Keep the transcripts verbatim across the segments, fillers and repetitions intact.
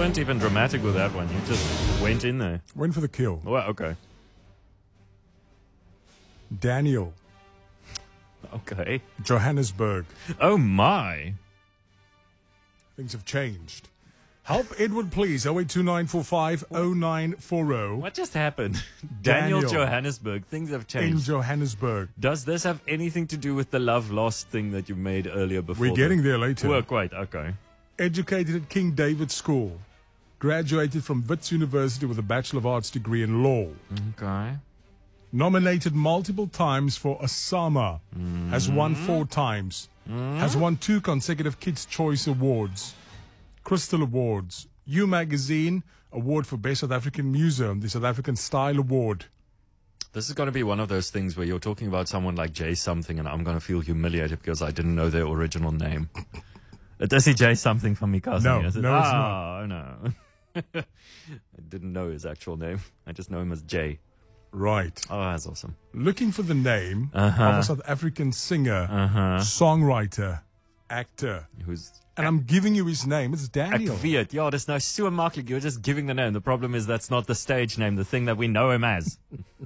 weren't even dramatic with that one. You just went in there. Went for the kill. Well, okay. Daniel. Okay. Johannesburg. Oh, my. Things have changed. Help Edward, please. oh eight two nine four five oh nine four oh. What just happened? Daniel, Daniel. Johannesburg. Things have In changed. Johannesburg. Does this have anything to do with the love lost thing that you made earlier before? We're getting there later. Well, quite. Okay. Educated at King David School. Graduated from Wits University with a Bachelor of Arts degree in law. Okay. Nominated multiple times for Osama. Mm. Has won four times. Mm. Has won two consecutive Kids' Choice Awards. Crystal Awards. You Magazine Award for Best South African Museum. The South African Style Award. This is going to be one of those things where you're talking about someone like Jay something and I'm going to feel humiliated because I didn't know their original name. Does he Jay something from me, cousin? No, Yes, it- no, it's oh, no. I didn't know his actual name. I just know him as Jay. Right. Oh, that's awesome. Looking for the name Uh-huh. of a South African singer, Uh-huh. songwriter, actor. Who's... And I'm giving you his name. It's Ek Daniel. weet. Ja, dis nou so maklik. You're just giving the name. The problem is that's not the stage name, the thing that we know him as.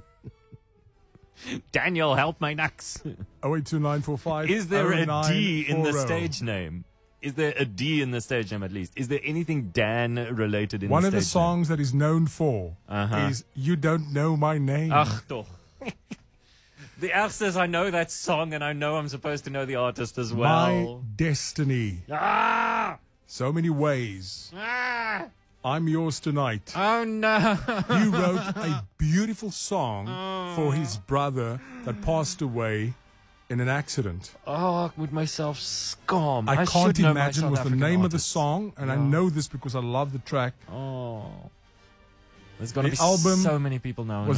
Daniel, help my nucks. oh eight two nine four five Is there a oh nine D in the four oh. stage name? Is there a D in the stage name at least? Is there anything Dan related in One the of the stage name? songs that he's known for Uh-huh. is You Don't Know My Name. Ach, toch. The ergste is I know that song and I know I'm supposed to know the artist as My well. Destiny. Ah! So many ways. Ah! I'm Yours Tonight. Oh, no. You wrote a beautiful song for his brother that passed away in an accident. Oh, with myself scum. I, I can't should know my imagine South what's the African name of the artists. song, and I Yeah. know this because I love the track. Oh. There's going to The be album so many people now. was